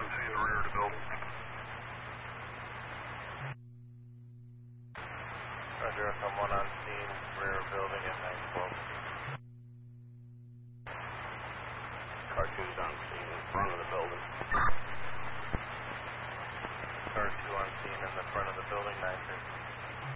on scene, rear of the building. Roger, someone on scene, rear building at 912. Car 2's on scene in front of the building.